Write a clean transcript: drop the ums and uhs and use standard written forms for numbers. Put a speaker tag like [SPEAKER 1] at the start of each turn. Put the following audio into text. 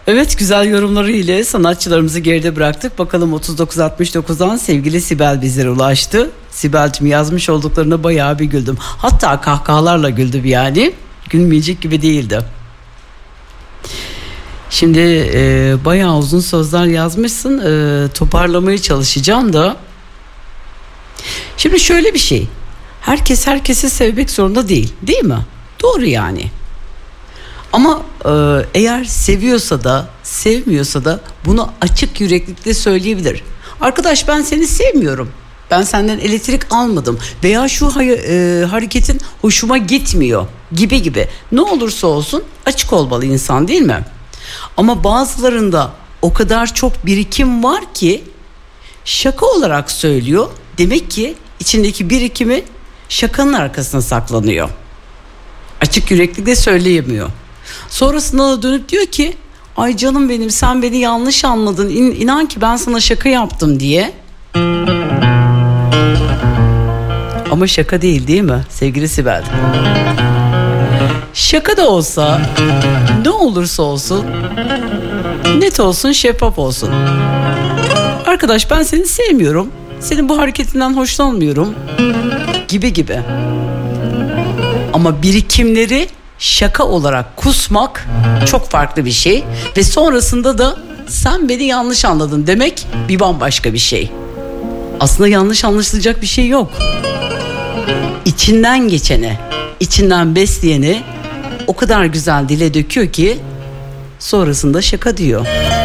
[SPEAKER 1] Evet, güzel yorumları ile sanatçılarımızı geride bıraktık. Bakalım 3969'dan sevgili Sibel bizlere ulaştı. Sibel'cim, yazmış olduklarına bayağı bir güldüm. Hatta kahkahalarla güldüm yani. Gülmeyecek gibi değildi. Şimdi bayağı uzun sözler yazmışsın. Toparlamaya çalışacağım da. Şimdi şöyle bir şey. Herkes herkesi sevmek zorunda değil mi? Doğru yani. Ama eğer seviyorsa da sevmiyorsa da bunu açık yüreklilikle söyleyebilir. Arkadaş, ben seni sevmiyorum. Ben senden elektrik almadım. Veya şu hareketin hoşuma gitmiyor gibi. Ne olursa olsun açık olmalı insan, değil mi? Ama bazılarında o kadar çok birikim var ki şaka olarak söylüyor. Demek ki içindeki birikimi şakanın arkasına saklanıyor. Açık yüreklilikle söyleyemiyor. Sonrasında da dönüp diyor ki ay canım benim, sen beni yanlış anladın. İnan ki ben sana şaka yaptım diye. Ama şaka değil mi sevgili Sibel? Şaka da olsa, ne olursa olsun, net olsun, şeffaf olsun. Arkadaş, ben seni sevmiyorum. Senin bu hareketinden hoşlanmıyorum. Gibi. Ama birikimleri şaka olarak kusmak çok farklı bir şey. Ve sonrasında da sen beni yanlış anladın demek bir bambaşka bir şey. Aslında yanlış anlaşılacak bir şey yok. İçinden geçeni, içinden besleyeni o kadar güzel dile döküyor ki sonrasında şaka diyor.